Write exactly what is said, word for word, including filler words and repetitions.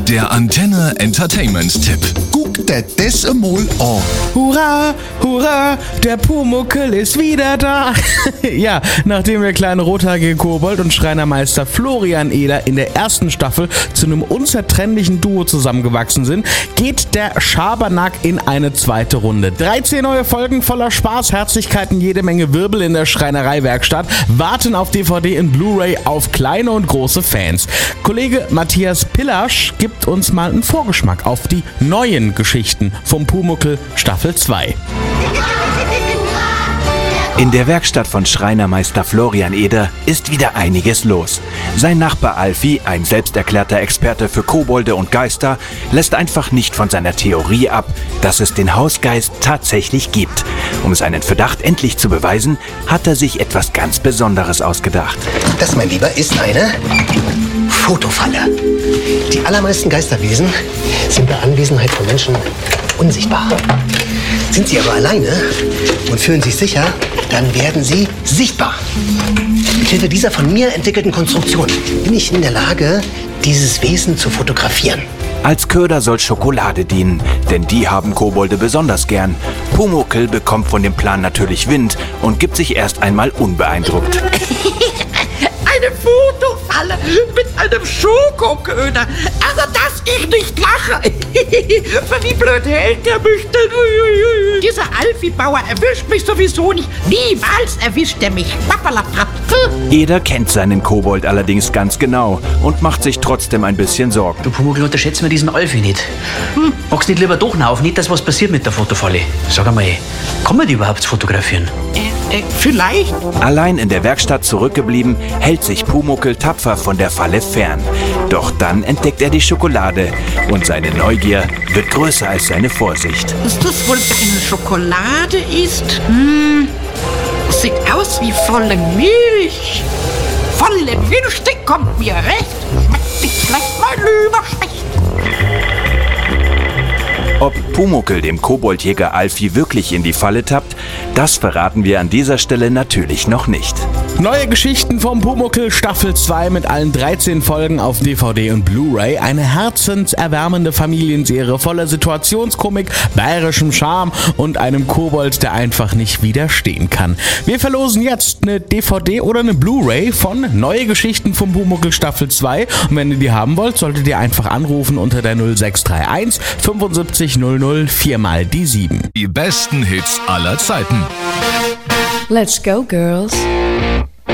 Der Antenne Entertainment-Tipp. Guck dir das einmal an. Hurra, hurra, der Pumuckl ist wieder da. Ja, nachdem der kleine rothaarige Kobold und Schreinermeister Florian Eder in der ersten Staffel zu einem unzertrennlichen Duo zusammengewachsen sind, geht der Schabernack in eine zweite Runde. dreizehn neue Folgen voller Spaß, Herzlichkeiten, jede Menge Wirbel in der Schreinereiwerkstatt warten auf D V D und Blu-ray auf kleine und große Fans. Kollege Matthias Pillasch gibt uns mal einen Vorgeschmack auf die neuen Geschichten vom Pumuckl Staffel zwei. In der Werkstatt von Schreinermeister Florian Eder ist wieder einiges los. Sein Nachbar Alfie, ein selbsterklärter Experte für Kobolde und Geister, lässt einfach nicht von seiner Theorie ab, dass es den Hausgeist tatsächlich gibt. Um seinen Verdacht endlich zu beweisen, hat er sich etwas ganz Besonderes ausgedacht. Das, mein Lieber, ist eine Fotofalle. Die allermeisten Geisterwesen sind bei Anwesenheit von Menschen unsichtbar. Sind sie aber alleine und fühlen sich sicher, dann werden sie sichtbar. Mithilfe dieser von mir entwickelten Konstruktion bin ich in der Lage, dieses Wesen zu fotografieren. Als Köder soll Schokolade dienen, denn die haben Kobolde besonders gern. Pumuckl bekommt von dem Plan natürlich Wind und gibt sich erst einmal unbeeindruckt. Eine Fotofalle mit einem Schokoköder. Also, dass ich nicht lache. Wie blöd hält der mich denn? Dieser Alfie-Bauer erwischt mich sowieso nicht. Niemals erwischt er mich. Pappalapapp. Eder kennt seinen Kobold allerdings ganz genau und macht sich trotzdem ein bisschen Sorgen. Du Pumuckl, unterschätzt mir diesen Alfie nicht. Hm. Magst nicht lieber doch auf, nicht, dass was passiert mit der Fotofalle. Sag einmal, kann man die überhaupt fotografieren? Äh, äh, vielleicht. Allein in der Werkstatt zurückgeblieben, hält sich Pumuckl tapfer von der Falle fern. Doch dann entdeckt er die Schokolade und seine Neugier wird größer als seine Vorsicht. Ist das wohl eine Schokolade ist? Hm, es sieht aus wie volle Milch. Volle Milch, die kommt mir recht. Schmeckt nicht schlecht, mal überschlecht. Ob Pumuckl dem Koboldjäger Alfie wirklich in die Falle tappt, das verraten wir an dieser Stelle natürlich noch nicht. Neue Geschichten vom Pumuckl Staffel zwei mit allen dreizehn Folgen auf D V D und Blu-ray. Eine herzenserwärmende Familienserie voller Situationskomik, bayerischem Charme und einem Kobold, der einfach nicht widerstehen kann. Wir verlosen jetzt eine D V D oder eine Blu-ray von Neue Geschichten vom Pumuckl Staffel zwei. Und wenn ihr die haben wollt, solltet ihr einfach anrufen unter der null sechs drei eins fünfundsiebzig null null vier mal die sieben. Die besten Hits aller Zeiten. Let's go, girls.